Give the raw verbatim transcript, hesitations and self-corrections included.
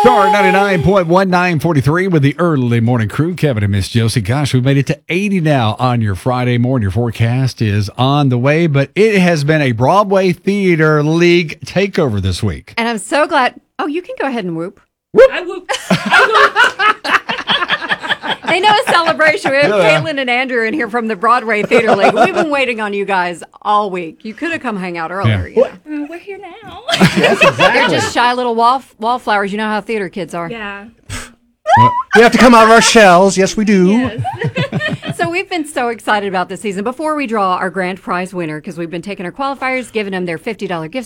Star ninety-nine point one nine forty-three with the early morning crew. Kevin and Miss Josie. Gosh, we've made it to eighty now on your Friday morning. Your forecast is on the way, but it has been a Broadway Theater League takeover this week. And I'm so glad. Oh, you can go ahead and whoop. Whoop. I whoop. I They know a celebration. We have Yeah. Caitlin and Andrew in here from the Broadway Theater League. We've been waiting on you guys all week. You could have come hang out earlier. Yeah. You know? whoop. We're here now. Yes, They're exactly. just shy little wall, wallflowers. You know how theater kids are. Yeah. We have to come out of our shells. Yes, we do. Yes. So we've been so excited about this season. Before we draw our grand prize winner, because we've been taking our qualifiers, giving them their fifty dollars gift